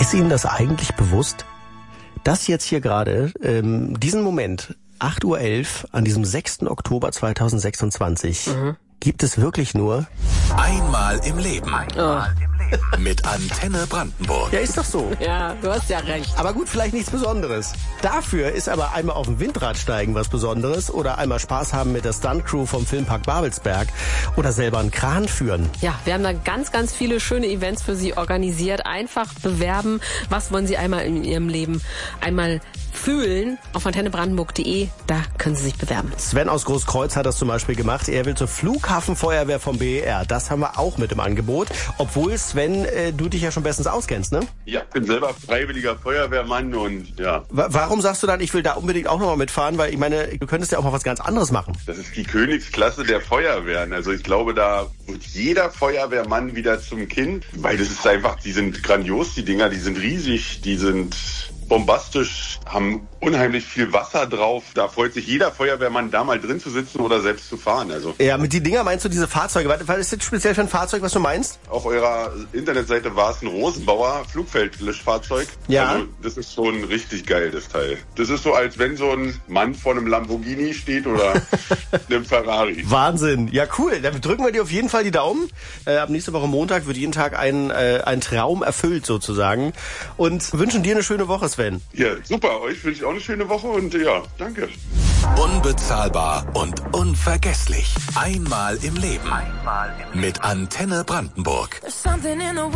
Ist Ihnen das eigentlich bewusst? Das jetzt hier gerade, diesen Moment, 8:11 Uhr an diesem 6. Oktober 2026, gibt es wirklich nur Einmal im Leben. Mit Antenne Brandenburg. Ja, ist doch so. Ja, du hast ja recht. Aber gut, vielleicht nichts Besonderes. Dafür ist aber einmal auf dem Windrad steigen was Besonderes oder einmal Spaß haben mit der Stuntcrew vom Filmpark Babelsberg oder selber einen Kran führen. Ja, wir haben da ganz, ganz viele schöne Events für Sie organisiert. Einfach bewerben. Was wollen Sie einmal in Ihrem Leben einmal fühlen? Auf antennebrandenburg.de, da können Sie sich bewerben. Sven aus Großkreuz hat das zum Beispiel gemacht. Er will zur Flughafenfeuerwehr vom BER. Das haben wir auch mit im Angebot. Obwohl, Sven, du dich ja schon bestens auskennst, ne? Ja, ich bin selber freiwilliger Feuerwehrmann und ja. Warum sagst du dann, ich will da unbedingt auch nochmal mitfahren? Weil ich meine, du könntest ja auch mal was ganz anderes machen. Das ist die Königsklasse der Feuerwehren. Also ich glaube, da wird jeder Feuerwehrmann wieder zum Kind. Weil das ist einfach, die sind grandios, die Dinger, die sind riesig, die sind bombastisch, haben unheimlich viel Wasser drauf. Da freut sich jeder Feuerwehrmann, da mal drin zu sitzen oder selbst zu fahren. Also ja, mit die Dinger meinst du diese Fahrzeuge? Was ist das speziell für ein Fahrzeug, was du meinst? auf eurer Internetseite war es ein Rosenbauer Flugfeldlöschfahrzeug. Ja. Also das ist schon richtig geil, das Teil. Das ist so, als wenn so ein Mann vor einem Lamborghini steht oder einem Ferrari. Wahnsinn. Ja, cool. Dann drücken wir dir auf jeden Fall die Daumen. Ab nächste Woche Montag wird jeden Tag ein Traum erfüllt sozusagen. Und wünschen dir eine schöne Woche, Sven. Ja, super. Euch wünsche ich auch eine schöne Woche und ja, danke. Unbezahlbar und unvergesslich. Einmal im Leben. Mit Antenne Brandenburg.